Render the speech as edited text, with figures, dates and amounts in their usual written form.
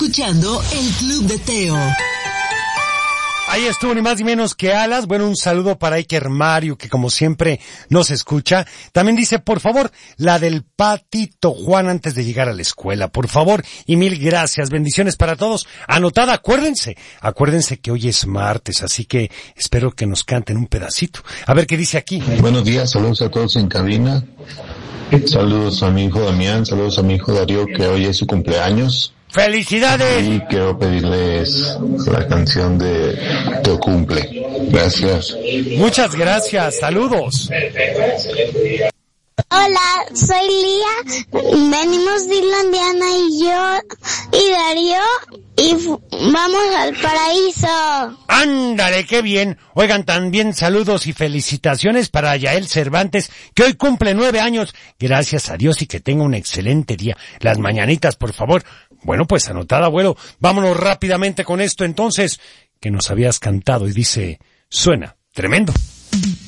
escuchando el Club de Teo. Ahí estuvo ni más ni menos que Alas. Bueno, un saludo para Iker Mario, que como siempre nos escucha. También dice, por favor, la del Patito Juan antes de llegar a la escuela, por favor. Y mil gracias, bendiciones para todos. Anotada, acuérdense que hoy es martes, así que espero que nos canten un pedacito. A ver qué dice aquí. Buenos días, saludos a todos en cabina. Saludos a mi hijo Damián, saludos a mi hijo Darío, que hoy es su cumpleaños. ¡Felicidades! Y quiero pedirles la canción de Tu Cumple. Gracias. Muchas gracias, saludos. Hola, soy Lía, venimos Dylan, Diana y yo y Darío y vamos al paraíso. ¡Ándale, qué bien! Oigan, también saludos y felicitaciones para Yael Cervantes, que hoy cumple 9 años. Gracias a Dios y que tenga un excelente día. Las mañanitas, por favor. Bueno, pues anotada, abuelo. Vámonos rápidamente con esto entonces, que nos habías cantado y dice, suena tremendo.